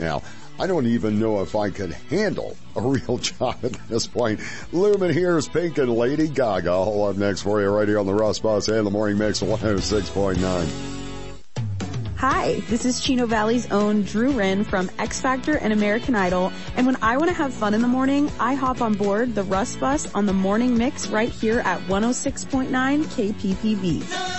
now. I don't even know if I could handle a real job at this point. Lumen, here's Pink and Lady Gaga. All up next for you right here on the Russ Bus and the Morning Mix 106.9. Hi, this is Chino Valley's own Drew Wren from X Factor and American Idol. And when I want to have fun in the morning, I hop on board the Russ Bus on the Morning Mix right here at 106.9 KPPV.